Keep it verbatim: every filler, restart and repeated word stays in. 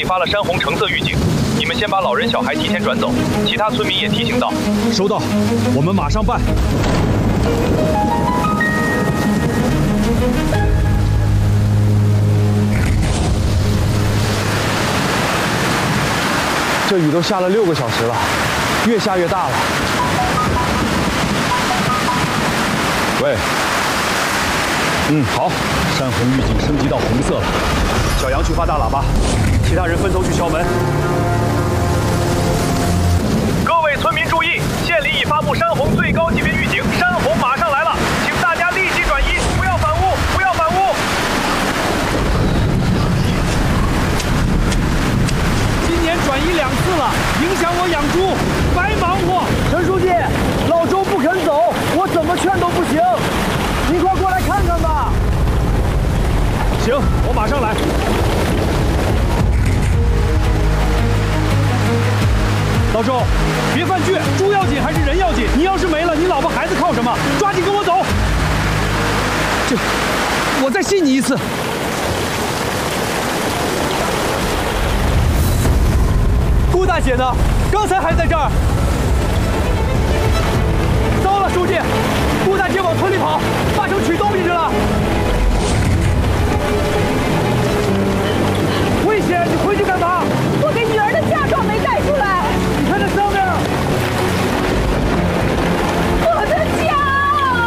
里发了山洪橙色预警，你们先把老人小孩提前转走，其他村民也提醒到。 收到，我们马上办。这雨都下了六个小时了，越下越大了。喂，嗯，好，山洪预警升级到红色了。小杨去发大喇叭，其他人分头去敲门。 各位村民注意，县里已发布山洪最高级别预警，山洪马上来了，请大家立即转移，不要反屋，不要反屋。 今年转移两次了，影响我养猪，白忙活。 陈书记，老周不肯走，我怎么劝都不行，您快过来看看吧。 行，我马上来。老周，别犯倔，猪要紧还是人要紧？你要是没了，你老婆孩子靠什么？抓紧跟我走。这，我再信你一次。顾大姐呢？刚才还在这儿。糟了，书记，顾大姐往村里跑，八成取东西去了。